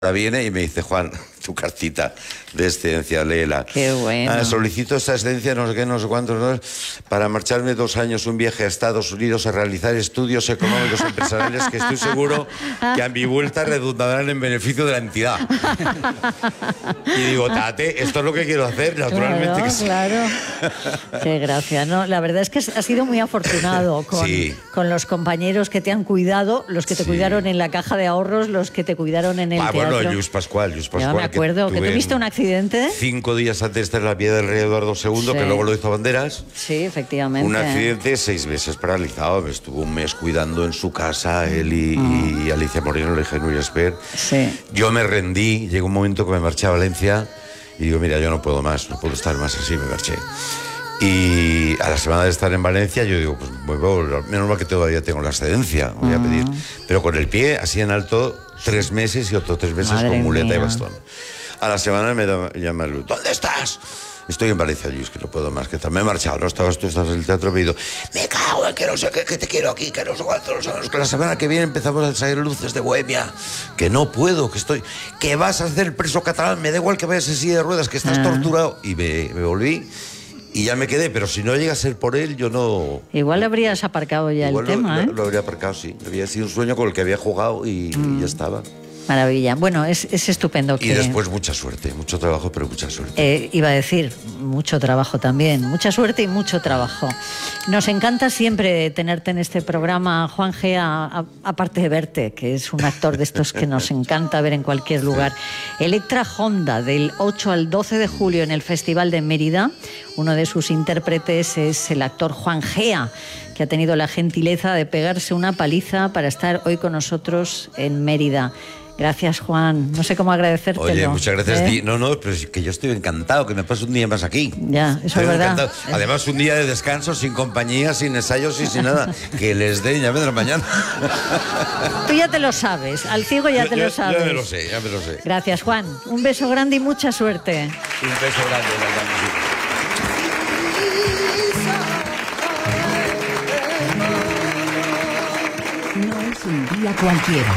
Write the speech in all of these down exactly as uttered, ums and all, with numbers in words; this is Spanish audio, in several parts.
Ahora viene y me dice, Juan, tu cartita de excedencia, léela. Qué bueno. Ah, solicito esta excedencia, no sé qué, no sé cuántos, no, para marcharme dos años, un viaje a Estados Unidos a realizar estudios económicos empresariales que estoy seguro que a mi vuelta redundarán en beneficio de la entidad. Y digo, Tate, esto es lo que quiero hacer, naturalmente claro, que sí. Claro. Qué gracia, ¿no? La verdad es que has sido muy afortunado con, sí. con los compañeros que te han cuidado, los que te sí. cuidaron en la caja de ahorros, los que te cuidaron en el ah, teatro. Bueno, Lluís Pascual, Lluís Pascual. Yo me acuerdo que, que tuviste un accidente. Cinco días antes de estar en la piedra del rey Eduardo segundo, sí. que luego lo hizo Banderas. Sí, efectivamente. Un accidente, seis meses paralizado. Me estuvo un mes cuidando en su casa, él y, mm. y Alicia Moreno, la hija de Nuria Esper. Sí. Yo me rendí, llegó un momento que me marché a Valencia y digo, mira, yo no puedo más, no puedo estar más así, me marché. Y a la semana de estar en Valencia, yo digo, pues bueno, menos mal que todavía tengo la excedencia, voy a pedir. Pero con el pie, así en alto, tres meses y otros tres meses Madre con muleta mía. y bastón. A la semana me llama Luz, ¿dónde estás? Estoy en Valencia, Luis, que no puedo más, que tal. Me he marchado, no estabas tú, estabas en el teatro, me he ido, me cago en que no sé qué, que te quiero aquí, que no sé cuántos años, que la semana que viene empezamos a salir luces de Bohemia, que no puedo, que estoy, que vas a hacer preso catalán, me da igual que vayas en silla de ruedas, que estás ah. torturado. Y me, me volví. Y ya me quedé, pero si no llega a ser por él, yo no... Igual habrías aparcado ya Igual el tema, lo, ¿eh? Lo, lo habría aparcado, sí. Había sido un sueño con el que había jugado y, mm. y ya estaba. Maravilla. Bueno, es, es estupendo que... Y después mucha suerte, mucho trabajo, pero mucha suerte. Eh, iba a decir, mucho trabajo también. Mucha suerte y mucho trabajo. Nos encanta siempre tenerte en este programa, Juan G., a, a, aparte de verte, que es un actor de estos que nos encanta ver en cualquier lugar. Electra Honda, del ocho al doce de julio en el Festival de Mérida. Uno de sus intérpretes es el actor Juan G., que ha tenido la gentileza de pegarse una paliza para estar hoy con nosotros en Mérida. Gracias, Juan. No sé cómo agradecértelo. Oye, muchas gracias. ¿Eh? No, no, pero es que yo estoy encantado que me pase un día más aquí. Ya, eso estoy es verdad. Encantado. Además, un día de descanso, sin compañía, sin ensayos y sin nada. Que les den, ya vendrán mañana. Tú ya te lo sabes. Al ciego ya yo, te yo, lo sabes. Ya me lo sé, ya me lo sé. Gracias, Juan. Un beso grande y mucha suerte. Un beso grande, verdad. No es un día cualquiera.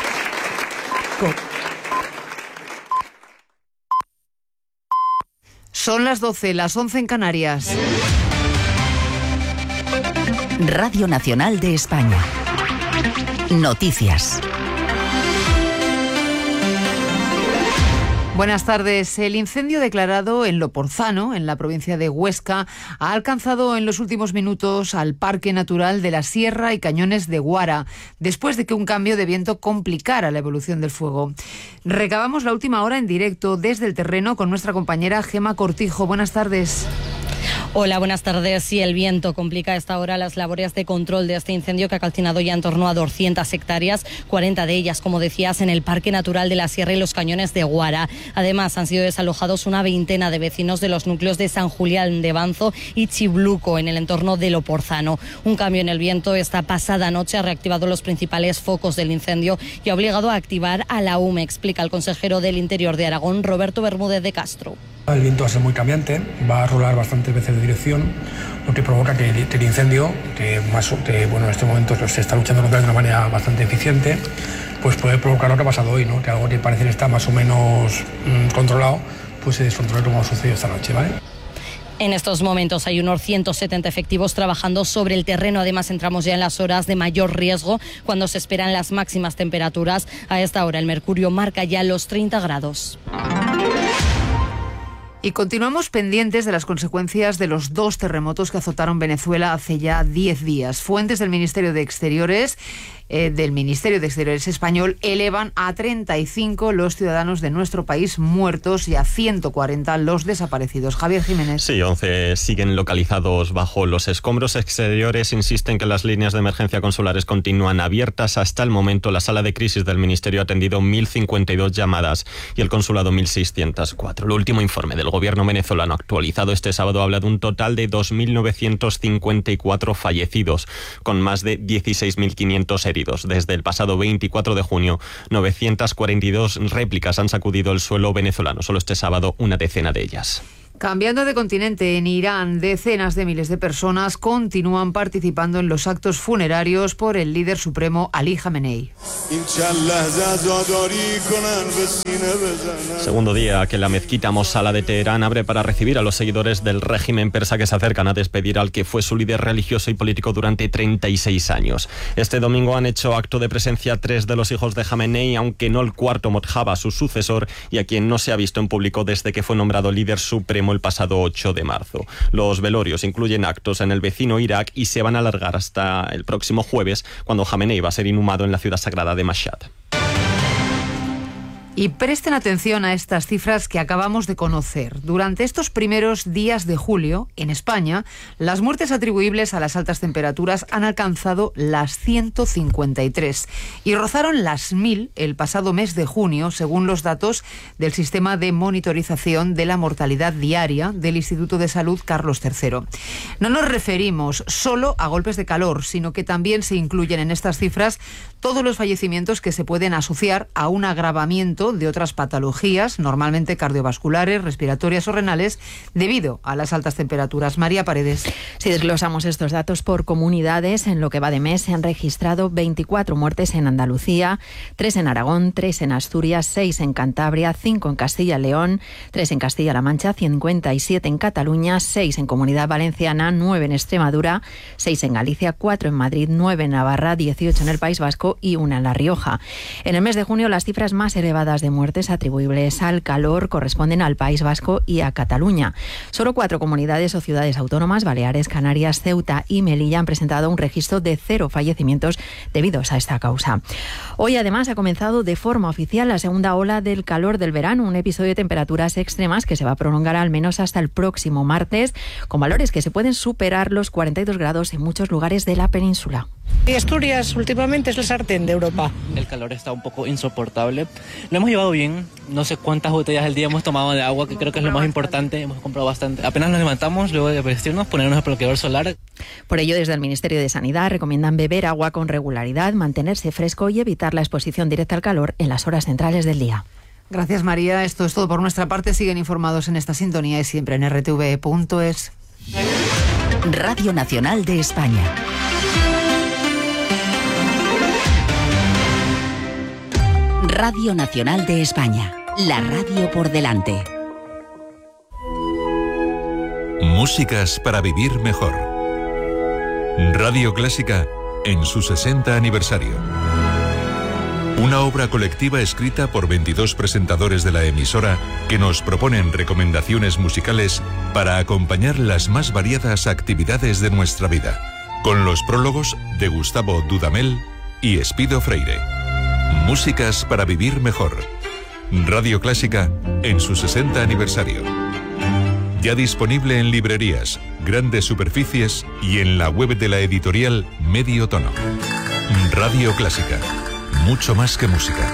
Son las doce, las once en Canarias. Radio Nacional de España. Noticias. Buenas tardes. El incendio declarado en Loporzano, en la provincia de Huesca, ha alcanzado en los últimos minutos al Parque Natural de la Sierra y Cañones de Guara, después de que un cambio de viento complicara la evolución del fuego. Recabamos la última hora en directo desde el terreno con nuestra compañera Gema Cortijo. Buenas tardes. Hola, buenas tardes. Sí, el viento complica a esta hora las labores de control de este incendio que ha calcinado ya en torno a doscientas hectáreas, cuarenta de ellas, como decías, en el Parque Natural de la Sierra y los Cañones de Guara. Además, han sido desalojados una veintena de vecinos de los núcleos de San Julián de Banzo y Chibluco, en el entorno de Loporzano. Un cambio en el viento esta pasada noche ha reactivado los principales focos del incendio y ha obligado a activar a la U M E, explica el consejero del Interior de Aragón, Roberto Bermúdez de Castro. El viento va a ser muy cambiante, va a rolar bastantes veces de dirección, lo que provoca que el, que el incendio, que, más, que bueno, en este momento se está luchando contra de una manera bastante eficiente, pues puede provocar lo que ha pasado hoy, ¿no? Que algo que parece que está más o menos mmm, controlado, pues se descontrole como ha sucedido esta noche, ¿vale? En estos momentos hay unos ciento setenta efectivos trabajando sobre el terreno. Además, entramos ya en las horas de mayor riesgo, cuando se esperan las máximas temperaturas. A esta hora el mercurio marca ya los treinta grados. Y continuamos pendientes de las consecuencias de los dos terremotos que azotaron Venezuela hace ya diez días. Fuentes del Ministerio de Exteriores eh, del Ministerio de Exteriores español elevan a treinta y cinco los ciudadanos de nuestro país muertos y a ciento cuarenta los desaparecidos. Javier Jiménez. Sí, once siguen localizados bajo los escombros. Exteriores insisten que las líneas de emergencia consulares continúan abiertas. Hasta el momento, la sala de crisis del Ministerio ha atendido mil cincuenta y dos llamadas y el consulado mil seiscientos cuatro. El último informe del gobierno venezolano actualizado este sábado habla de un total de dos mil novecientos cincuenta y cuatro fallecidos, con más de dieciséis mil quinientos heridos. Desde el pasado veinticuatro de junio, novecientas cuarenta y dos réplicas han sacudido el suelo venezolano. Solo este sábado, una decena de ellas. Cambiando de continente, en Irán, decenas de miles de personas continúan participando en los actos funerarios por el líder supremo Ali Jamenei. Segundo día que la mezquita Mosala de Teherán abre para recibir a los seguidores del régimen persa que se acercan a despedir al que fue su líder religioso y político durante treinta y seis años. Este domingo han hecho acto de presencia tres de los hijos de Jamenei, aunque no el cuarto Mojtaba, su sucesor, y a quien no se ha visto en público desde que fue nombrado líder supremo el pasado ocho de marzo. Los velorios incluyen actos en el vecino Irak y se van a alargar hasta el próximo jueves, cuando Jamenei va a ser inhumado en la ciudad sagrada de Mashhad. Y presten atención a estas cifras que acabamos de conocer. Durante estos primeros días de julio, en España, las muertes atribuibles a las altas temperaturas han alcanzado las ciento cincuenta y tres y rozaron las mil el pasado mes de junio, según los datos del sistema de monitorización de la mortalidad diaria del Instituto de Salud Carlos tercero. No nos referimos solo a golpes de calor, sino que también se incluyen en estas cifras todos los fallecimientos que se pueden asociar a un agravamiento de otras patologías, normalmente cardiovasculares, respiratorias o renales, debido a las altas temperaturas. María Paredes. Si desglosamos estos datos por comunidades, en lo que va de mes se han registrado veinticuatro muertes en Andalucía, tres en Aragón, tres en Asturias, seis en Cantabria, cinco en Castilla y León, tres en Castilla-La Mancha, cincuenta y siete en Cataluña, seis en Comunidad Valenciana, nueve en Extremadura, seis en Galicia, cuatro en Madrid, nueve en Navarra, dieciocho en el País Vasco y una en La Rioja. En el mes de junio, las cifras más elevadas de muertes atribuibles al calor corresponden al País Vasco y a Cataluña. Solo cuatro comunidades o ciudades autónomas, Baleares, Canarias, Ceuta y Melilla, han presentado un registro de cero fallecimientos debidos a esta causa. Hoy, además, ha comenzado de forma oficial la segunda ola del calor del verano, un episodio de temperaturas extremas que se va a prolongar al menos hasta el próximo martes, con valores que se pueden superar los cuarenta y dos grados en muchos lugares de la península. Y Asturias últimamente es el sartén de Europa. El calor está un poco insoportable. Lo hemos llevado bien. No sé cuántas botellas al día hemos tomado de agua, que creo que es lo más importante. Hemos comprado bastante. Apenas nos levantamos, luego de vestirnos, ponernos el bloqueador solar. Por ello, desde el Ministerio de Sanidad recomiendan beber agua con regularidad, mantenerse fresco y evitar la exposición directa al calor en las horas centrales del día. Gracias, María. Esto es todo por nuestra parte. Siguen informados en esta sintonía y siempre en erre te ve punto es. Radio Nacional de España. Radio Nacional de España, la radio por delante. Músicas para vivir mejor. Radio Clásica en su sesenta aniversario. Una obra colectiva escrita por veintidós presentadores de la emisora que nos proponen recomendaciones musicales para acompañar las más variadas actividades de nuestra vida, con los prólogos de Gustavo Dudamel y Espido Freire. Músicas para vivir mejor. Radio Clásica en su sesenta aniversario. Ya disponible en librerías, grandes superficies y en la web de la editorial Medio Tono. Radio Clásica. Mucho más que música.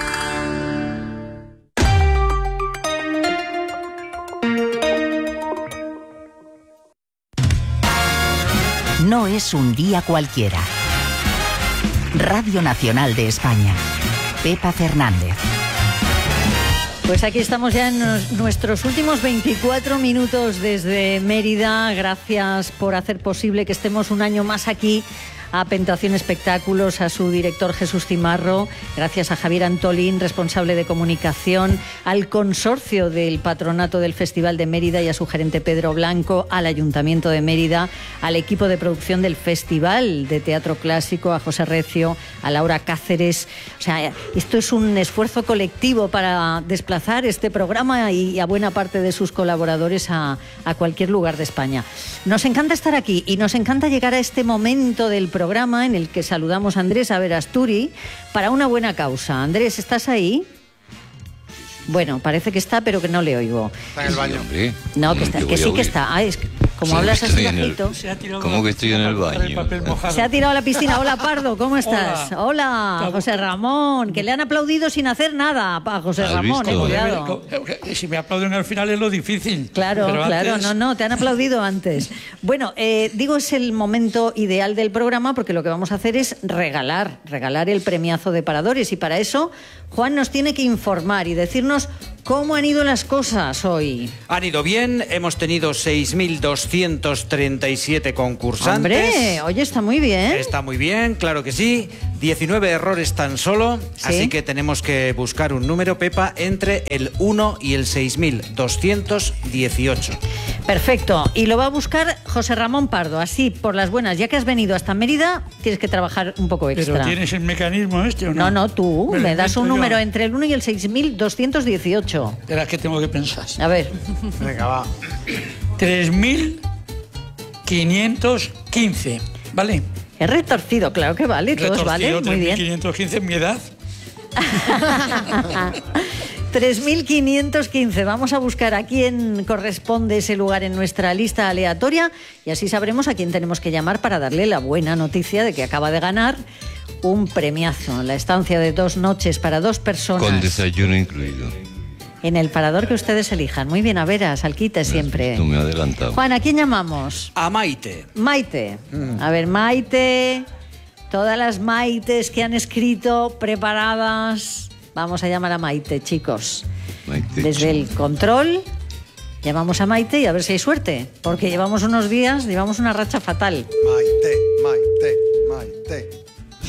No es un día cualquiera. Radio Nacional de España. Pepa Fernández. Pues aquí estamos ya en nos, nuestros últimos veinticuatro minutos desde Mérida. Gracias por hacer posible que estemos un año más aquí. A Pentación Espectáculos, a su director Jesús Cimarro, gracias a Javier Antolín, responsable de comunicación, al consorcio del Patronato del Festival de Mérida y a su gerente Pedro Blanco, al Ayuntamiento de Mérida, al equipo de producción del Festival de Teatro Clásico, a José Recio, a Laura Cáceres. O sea, esto es un esfuerzo colectivo para desplazar este programa y a buena parte de sus colaboradores a, a cualquier lugar de España. Nos encanta estar aquí y nos encanta llegar a este momento del programa programa en el que saludamos a Andrés Averasturi para una buena causa. Andrés, ¿estás ahí? Bueno, parece que está, pero que no le oigo. Está en el baño. Sí, no, que, está, que sí que está. Ah, es que como sí, hablas así bajito. ¿Cómo que estoy en el baño? Se ha tirado a la piscina. Hola, Pardo, ¿cómo estás? Hola, Hola José Ramón, que le han aplaudido sin hacer nada a José Ramón. Eh, cuidado. Si me aplauden al final es lo difícil. Claro, claro, antes... no, no, te han aplaudido antes. Bueno, eh, digo, es el momento ideal del programa porque lo que vamos a hacer es regalar, regalar el premiazo de Paradores y para eso Juan nos tiene que informar y decirnos ¿cómo han ido las cosas hoy? Han ido bien, hemos tenido seis mil doscientos treinta y siete concursantes. Hombre, oye, está muy bien. Está muy bien, claro que sí. diecinueve errores tan solo, ¿sí? Así que tenemos que buscar un número, Pepa, entre el uno y el seis mil doscientos dieciocho. Perfecto, y lo va a buscar José Ramón Pardo, así por las buenas, ya que has venido hasta Mérida, tienes que trabajar un poco extra. ¿Pero tienes el mecanismo este o no? No, no, tú me, me das un número yo. entre el uno y el seis mil doscientos dieciocho. Espera, que tengo que pensar. A ver. Venga, va. tres mil quinientos quince, ¿vale? Es retorcido, claro que vale, todos valen, muy tres mil bien. quinientos quince es mi edad. tres mil quinientos quince. Vamos a buscar a quién corresponde ese lugar en nuestra lista aleatoria y así sabremos a quién tenemos que llamar para darle la buena noticia de que acaba de ganar un premiazo, la estancia de dos noches para dos personas. Con desayuno incluido. En el parador que ustedes elijan. Muy bien, a veras, Alquite siempre. Tú me has adelantado. Juan, ¿a quién llamamos? A Maite. Maite. A ver, Maite, todas las Maites que han escrito, preparadas. Vamos a llamar a Maite, chicos. Maite. Desde el control, llamamos a Maite y a ver si hay suerte. Porque llevamos unos días, llevamos una racha fatal. Maite, Maite, Maite.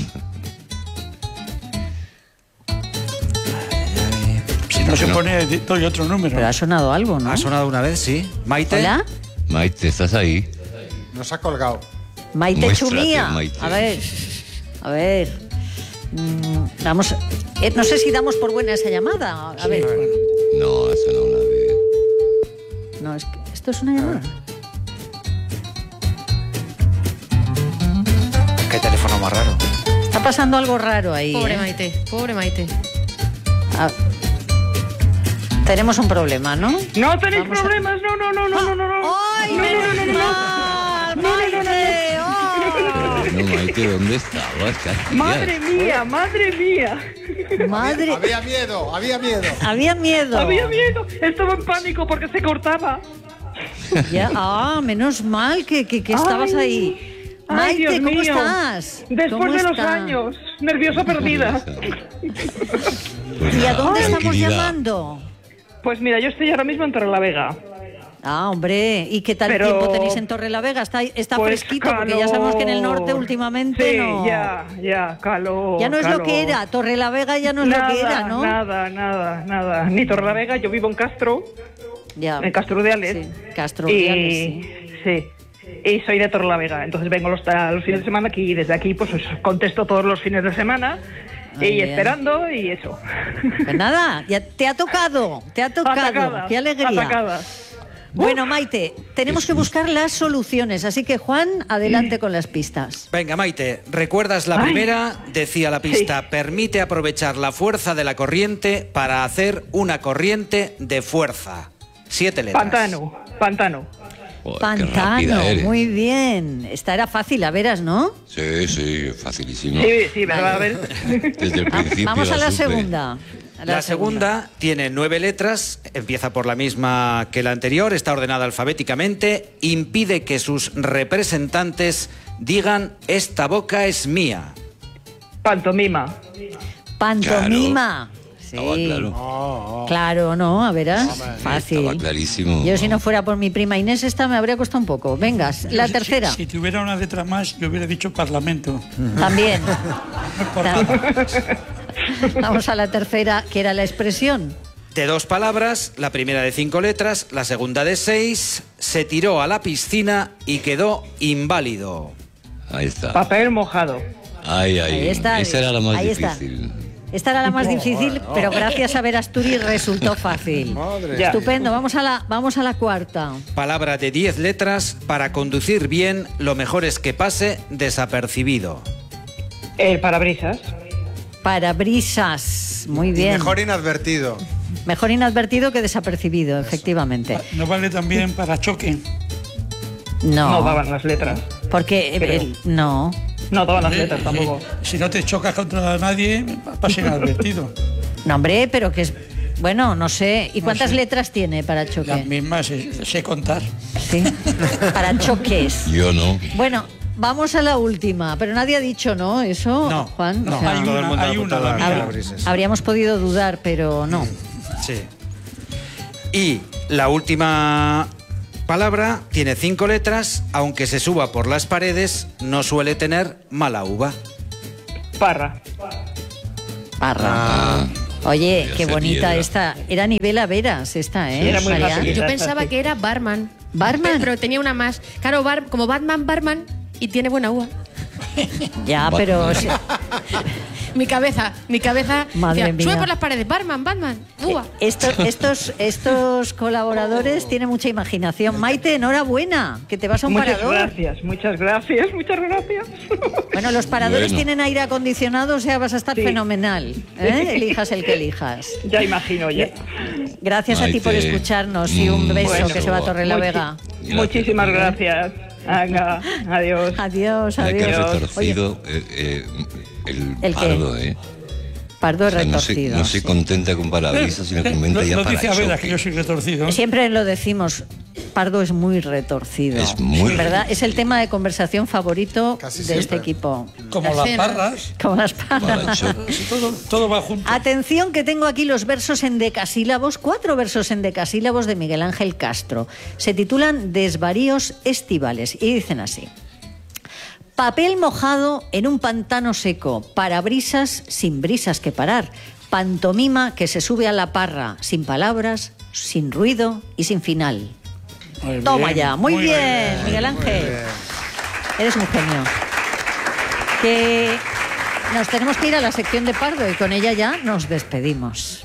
Si no se pone, doy otro número. Pero ha sonado algo, ¿no? Ha sonado una vez, sí. Maite. ¿Hola? Maite, ¿estás ahí? Nos ha colgado. Maite Muéstrate, Chumía. Maite. A ver, a ver. Mm, vamos. eh, no sé si damos por buena esa llamada. A ver. No, ha sonado una vez. No, es que esto es una llamada. Qué teléfono más raro. Está pasando algo raro ahí. Pobre ¿eh? Maite, pobre Maite. Ah, tenemos un problema, ¿no? No tenéis Vamos a- problemas, no, no, no, no, no, no, no. ¡Ay, no, no, no, no, no, no. mal, No, no, no, no, no. Maite! ¡Oh! No, Maite, ¿dónde estabas? ¿Qué hacías? Madre mía, madre mía. Madre, Había miedo, había miedo. había miedo. Había miedo. Estaba en pánico porque se cortaba. Ya, ah, menos mal que, que, que estabas Ay. ahí. Ay, Maite, Dios ¿cómo mío. estás? Después ¿Cómo de los está? años, nerviosa perdida. Pues ¿Y a nada, dónde estamos tranquilidad. llamando? Pues mira, yo estoy ahora mismo en Torrelavega. Ah, hombre, ¿y qué tal Pero- tiempo tenéis en Torrelavega? Está, está Pues fresquito, porque ya sabemos que en el norte calor. últimamente Sí, no. ya, ya, calor. Ya no es lo calor. que era, Torrelavega ya no es nada, lo que era, ¿no? Nada, nada, nada. Ni Torrelavega, yo vivo en Castro, Ya. en Castro de Ales. Sí, Castro y, Urdiales, sí. sí. Y soy de Torrelavega, entonces vengo los, a los fines de semana aquí y desde aquí pues os contesto todos los fines de semana Muy y bien. esperando y eso. Pues nada, ya te ha tocado, te ha tocado. Atacada, Qué alegría. atacada. Bueno, Maite, tenemos que buscar las soluciones, así que Juan, adelante con las pistas. Venga, Maite, ¿recuerdas la Ay. primera? Decía la pista, Sí. permite aprovechar la fuerza de la corriente para hacer una corriente de fuerza. Siete letras. Pantano, pantano. Joder, qué Pantano, rápida eres. muy bien. Esta era fácil, a veras, ¿no? Sí, sí, facilísimo. Sí, sí, ¿verdad? A ver. Desde el Ah, principio vamos a la supe. segunda. A La segunda tiene nueve letras, empieza por la misma que la anterior, está ordenada alfabéticamente, impide que sus representantes digan esta boca es mía. Pantomima. Pantomima. Sí. Estaba claro. Claro, ¿no? A verás. Estaba Fácil. clarísimo. Yo si no fuera por mi prima Inés, esta me habría costado un poco. Venga, la Si- tercera. Si, si tuviera una letra más, yo hubiera dicho parlamento. También. Por nada. Vamos a la tercera, que era la expresión. De dos palabras, la primera de cinco letras, la segunda de seis, se tiró a la piscina y quedó inválido. Ahí está. Papel mojado. Ay, ay. Ahí está, Esa era la más ahí está. difícil. Esta era la más difícil, pero gracias a Verasturi resultó fácil. Madre. Estupendo, vamos a la, vamos a la cuarta. Palabra de diez letras, para conducir bien, lo mejor es que pase desapercibido. El parabrisas. Parabrisas, muy Y bien. mejor inadvertido. Mejor inadvertido que desapercibido, efectivamente. ¿No vale también para choque? No, No daban las letras. porque Creo. el- no. No daban las Eh, letras eh, tampoco. Si no te chocas contra nadie, pasa inadvertido. No, hombre, pero que es bueno, no sé. ¿Y No cuántas sé. letras tiene para choque? Las mismas, sé, sé contar. Sí. Para choques. Yo no. Bueno, vamos a la última, pero nadie ha dicho no, eso, No, Juan. no, O sea, hay todo el una, mundo ha hay una. apuntado la a mía. habr- habríamos podido dudar, pero no. Sí. Y la última palabra tiene cinco letras, aunque se suba por las paredes, no suele tener mala uva. Parra. Parra. Ah, Oye, ya qué sé, bonita piedra. esta. Era Nivela Veras esta, ¿eh? Sí, era muy María? fácil. Yo Esa, pensaba sí. que era barman. ¿Barman? Pero tenía una más. Claro, bar, como Batman, barman, y tiene buena uva. Ya, pero... Mi cabeza, mi cabeza. Madre decía, mía. sube por las paredes, barman, Batman, uva. Estos, estos, estos colaboradores tienen mucha imaginación. Maite, enhorabuena, que te vas a un Muchas parador. gracias, muchas gracias, muchas gracias. Bueno, los paradores Bueno. tienen aire acondicionado, o sea, vas a estar Sí. fenomenal. ¿eh? Elijas el que elijas. Ya imagino, ya. Gracias a ti por Maite, escucharnos y un mm, beso bueno. que se va a Torrelavega. Muchi- Muchísimas gracias. Venga, adiós. Adiós, Mira que has adiós. retorcido eh, eh, el, ¿El qué? pardo, ¿eh? Pardo O sea, no, se, retorcido. no se sí. contenta con parabrisas, sino que No, inventa ya no dice a veras parachoques. que yo soy retorcido. ¿no? Siempre lo decimos, Pardo es muy retorcido. Es muy ¿Verdad? Es el tema de conversación favorito Casi de siempre. este equipo. Como La las cena. parras, Como las palabras. Parachoques. todo, todo va junto. Atención que tengo aquí los versos en decasílabos, cuatro versos en decasílabos de Miguel Ángel Castro. Se titulan Desvaríos estivales y dicen así. Papel mojado en un pantano seco, parabrisas sin brisas que parar, pantomima que se sube a la parra, sin palabras, sin ruido y sin final. Muy Toma bien, ya, muy, muy bien, bien, Miguel Ángel. Eres un genio. Que nos tenemos que ir a la sección de Pardo y con ella ya nos despedimos.